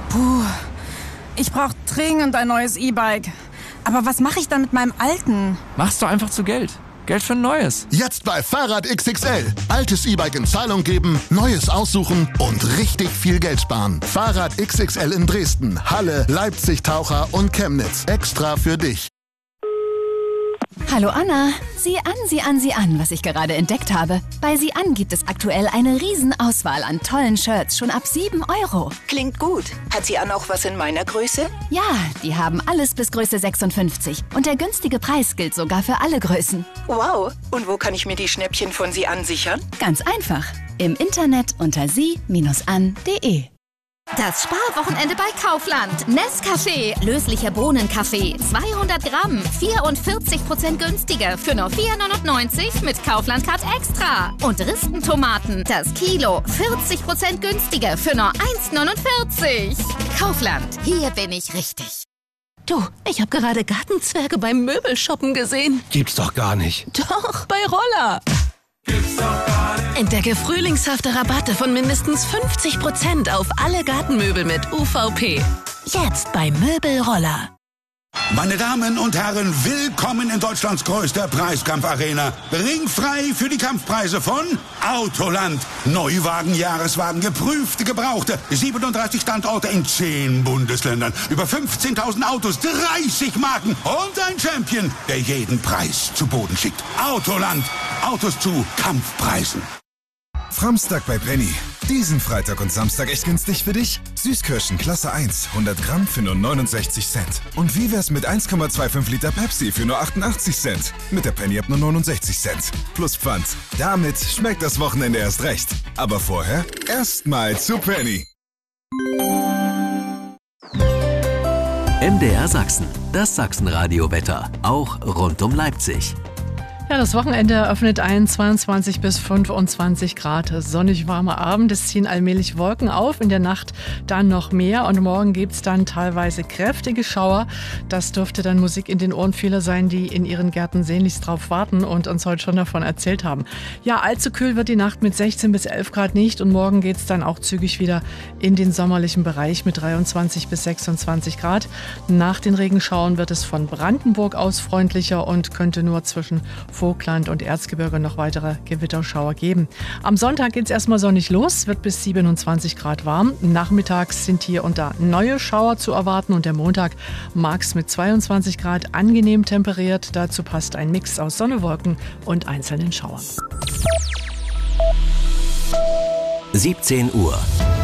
Puh, ich brauche dringend ein neues E-Bike. Aber was mache ich dann mit meinem alten? Machst du einfach zu Geld. Geld für ein neues. Jetzt bei Fahrrad XXL. Altes E-Bike in Zahlung geben, neues aussuchen und richtig viel Geld sparen. Fahrrad XXL in Dresden, Halle, Leipzig, Taucher und Chemnitz. Extra für dich. Hallo Anna, sieh an, was ich gerade entdeckt habe. Bei Sieh an gibt es aktuell eine Riesenauswahl an tollen Shirts, schon ab 7 €. Klingt gut. Hat Sieh an auch was in meiner Größe? Ja, die haben alles bis Größe 56. Und der günstige Preis gilt sogar für alle Größen. Wow. Und wo kann ich mir die Schnäppchen von Sieh an sichern? Ganz einfach. Im Internet unter sie-an.de. Das Sparwochenende bei Kaufland. Nescafé, löslicher Bohnenkaffee, 200 Gramm, 44% günstiger für nur 4,99 mit Kaufland Card Extra. Und Ristentomaten, das Kilo, 40% günstiger für nur 1,49. Kaufland, hier bin ich richtig. Du, ich habe gerade Gartenzwerge beim Möbelshoppen gesehen. Gibt's doch gar nicht. Doch, bei Roller. Gibt's doch gar nicht. Entdecke frühlingshafte Rabatte von mindestens 50% auf alle Gartenmöbel mit UVP. Jetzt bei Möbelroller. Meine Damen und Herren, willkommen in Deutschlands größter Preiskampfarena. Ringfrei für die Kampfpreise von Autoland. Neuwagen, Jahreswagen, geprüfte, gebrauchte. 37 Standorte in 10 Bundesländern. Über 15.000 Autos, 30 Marken und ein Champion, der jeden Preis zu Boden schickt. Autoland. Autos zu Kampfpreisen. Framstag bei Penny. Diesen Freitag und Samstag echt günstig für dich? Süßkirschen Klasse 1, 100 Gramm für nur 69 Cent. Und wie wär's mit 1,25 Liter Pepsi für nur 88 Cent? Mit der Penny ab nur 69 Cent. Plus Pfand. Damit schmeckt das Wochenende erst recht. Aber vorher erstmal zu Penny. MDR Sachsen, das Sachsenradio-Wetter, auch rund um Leipzig. Ja, das Wochenende eröffnet ein 22 bis 25 Grad sonnig warmer Abend. Es ziehen allmählich Wolken auf, in der Nacht dann noch mehr und morgen gibt's dann teilweise kräftige Schauer. Das dürfte dann Musik in den Ohren vieler sein, die in ihren Gärten sehnlichst drauf warten und uns heute schon davon erzählt haben. Ja, allzu kühl wird die Nacht mit 16 bis 11 Grad nicht und morgen geht's dann auch zügig wieder in den sommerlichen Bereich mit 23 bis 26 Grad. Nach den Regenschauern wird es von Brandenburg aus freundlicher und könnte nur zwischen Vogtland und Erzgebirge noch weitere Gewitterschauer geben. Am Sonntag geht es erstmal sonnig los, wird bis 27 Grad warm. Nachmittags sind hier und da neue Schauer zu erwarten und der Montag mag es mit 22 Grad angenehm temperiert. Dazu passt ein Mix aus Sonne, Wolken und einzelnen Schauern. 17 Uhr.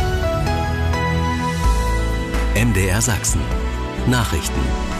MDR Sachsen. Nachrichten.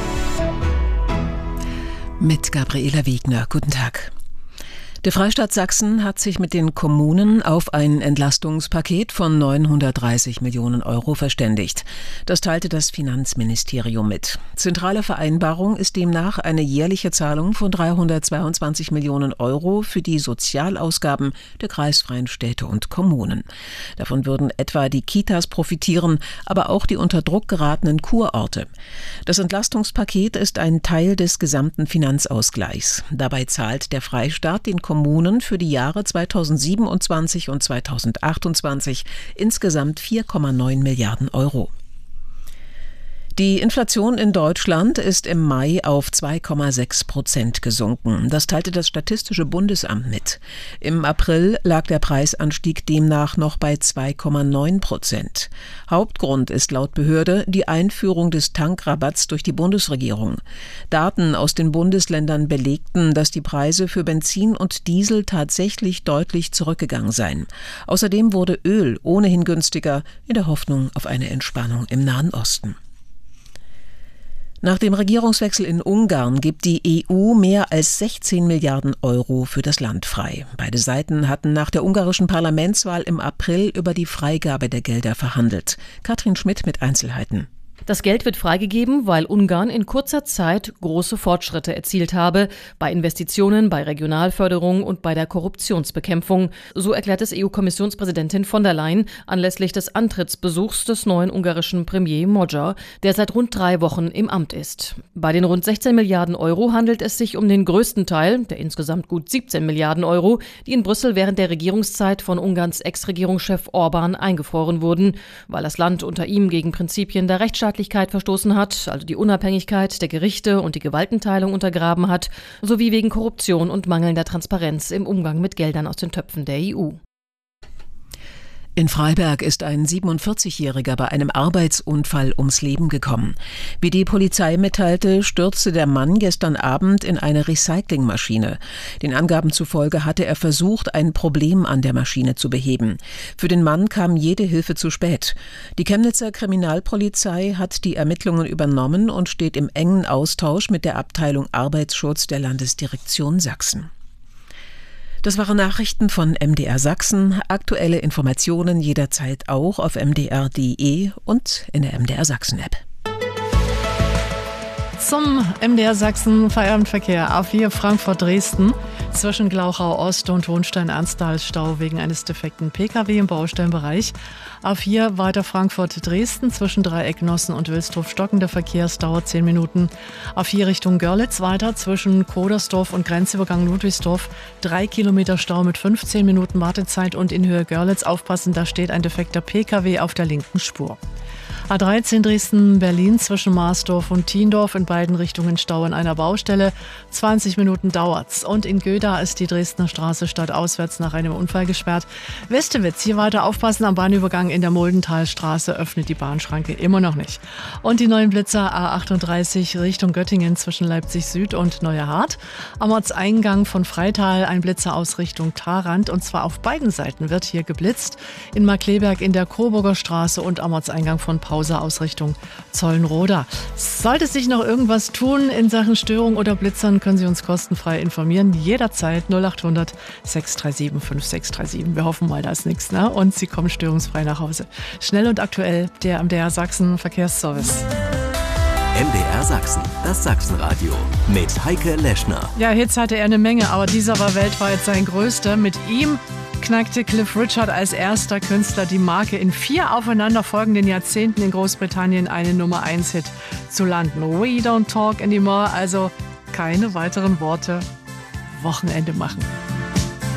Mit Gabriela Wiegner. Guten Tag. Der Freistaat Sachsen hat sich mit den Kommunen auf ein Entlastungspaket von 930 Millionen € verständigt. Das teilte das Finanzministerium mit. Zentrale Vereinbarung ist demnach eine jährliche Zahlung von 322 Millionen € für die Sozialausgaben der kreisfreien Städte und Kommunen. Davon würden etwa die Kitas profitieren, aber auch die unter Druck geratenen Kurorte. Das Entlastungspaket ist ein Teil des gesamten Finanzausgleichs. Dabei zahlt der Freistaat den Kommunen für die Jahre 2027 und 2028 insgesamt 4,9 Milliarden €. Die Inflation in Deutschland ist im Mai auf 2,6% gesunken. Das teilte das Statistische Bundesamt mit. Im April lag der Preisanstieg demnach noch bei 2,9%. Hauptgrund ist laut Behörde die Einführung des Tankrabatts durch die Bundesregierung. Daten aus den Bundesländern belegten, dass die Preise für Benzin und Diesel tatsächlich deutlich zurückgegangen seien. Außerdem wurde Öl ohnehin günstiger, in der Hoffnung auf eine Entspannung im Nahen Osten. Nach dem Regierungswechsel in Ungarn gibt die EU mehr als 16 Milliarden € für das Land frei. Beide Seiten hatten nach der ungarischen Parlamentswahl im April über die Freigabe der Gelder verhandelt. Katrin Schmidt mit Einzelheiten. Das Geld wird freigegeben, weil Ungarn in kurzer Zeit große Fortschritte erzielt habe bei Investitionen, bei Regionalförderung und bei der Korruptionsbekämpfung. So erklärt es EU-Kommissionspräsidentin von der Leyen anlässlich des Antrittsbesuchs des neuen ungarischen Premier Magyar, der seit rund 3 Wochen im Amt ist. Bei den rund 16 Milliarden Euro handelt es sich um den größten Teil, der insgesamt gut 17 Milliarden Euro, die in Brüssel während der Regierungszeit von Ungarns Ex-Regierungschef Orbán eingefroren wurden, weil das Land unter ihm gegen Prinzipien der Rechtsstaatlichkeit verstoßen hat, also die Unabhängigkeit der Gerichte und die Gewaltenteilung untergraben hat, sowie wegen Korruption und mangelnder Transparenz im Umgang mit Geldern aus den Töpfen der EU. In Freiberg ist ein 47-Jähriger bei einem Arbeitsunfall ums Leben gekommen. Wie die Polizei mitteilte, stürzte der Mann gestern Abend in eine Recyclingmaschine. Den Angaben zufolge hatte er versucht, ein Problem an der Maschine zu beheben. Für den Mann kam jede Hilfe zu spät. Die Chemnitzer Kriminalpolizei hat die Ermittlungen übernommen und steht im engen Austausch mit der Abteilung Arbeitsschutz der Landesdirektion Sachsen. Das waren Nachrichten von MDR Sachsen. Aktuelle Informationen jederzeit auch auf mdr.de und in der MDR Sachsen App. Zum MDR Sachsen Feierabendverkehr A4 Frankfurt-Dresden zwischen Glauchau Ost und Hohenstein-Ernsthal Stau wegen eines defekten Pkw im Baustellenbereich. A4 weiter Frankfurt-Dresden zwischen Dreieck Nossen und Wilsdruf-Stocken. Der Verkehrsdauer 10 Minuten. A4 Richtung Görlitz weiter zwischen Kodersdorf und Grenzübergang Ludwigsdorf. 3 Kilometer Stau mit 15 Minuten Wartezeit und in Höhe Görlitz aufpassen, da steht ein defekter Pkw auf der linken Spur. A13 Dresden-Berlin zwischen Marsdorf und Thiendorf in beiden Richtungen Stau in einer Baustelle. 20 Minuten dauert's. Und in Göda ist die Dresdner Straße stadtauswärts nach einem Unfall gesperrt. Westewitz, hier weiter aufpassen, am Bahnübergang in der Muldentalstraße öffnet die Bahnschranke immer noch nicht. Und die neuen Blitzer A38 Richtung Göttingen zwischen Leipzig Süd und Neuerhardt. Am Ortseingang von Freital ein Blitzer aus Richtung Tharand und zwar auf beiden Seiten wird hier geblitzt. In Markleberg in der Coburger Straße und am Ortseingang von Pause aus Richtung Zollenroda. Sollte sich noch irgendwas tun in Sachen Störung oder Blitzern, können Sie uns kostenfrei informieren. Jederzeit 0800 637 5637. Wir hoffen mal, da ist nichts, ne? Und Sie kommen störungsfrei nach Hause. Schnell und aktuell der MDR Sachsen Verkehrsservice. MDR Sachsen, das Sachsenradio mit Heike Leschner. Ja, Hits hatte er eine Menge, aber dieser war weltweit sein größter. Mit ihm knackte Cliff Richard als erster Künstler die Marke, in 4 aufeinanderfolgenden Jahrzehnten in Großbritannien einen Nummer-1-Hit zu landen. We don't talk anymore, also keine weiteren Worte. Wochenende machen.